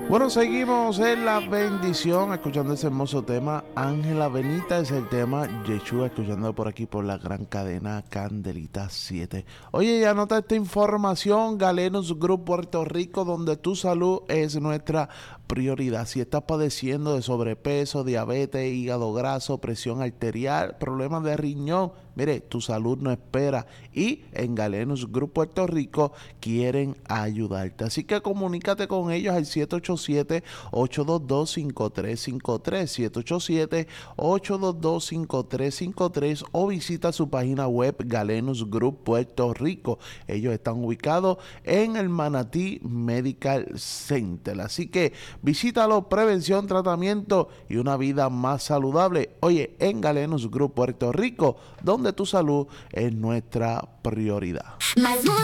Bueno, seguimos en la bendición, escuchando ese hermoso tema. Ángela Benita es el tema. Yeshua, escuchando por aquí por la gran cadena Candelita 7. Oye, ya nota esta información, Galenos Group Puerto Rico, donde tu salud es nuestra prioridad. Si estás padeciendo de sobrepeso, diabetes, hígado graso, presión arterial, problemas de riñón, mire, tu salud no espera. Y en Galenos Group Puerto Rico quieren ayudarte. Así que comunícate con ellos al 787-822-5353, 787-822-5353 o visita su página web Galenos Group Puerto Rico. Ellos están ubicados en el Manatí Medical Center. Así que visítalo, prevención, tratamiento y una vida más saludable. Oye, en Galenos Group Puerto Rico, donde tu salud es nuestra prioridad.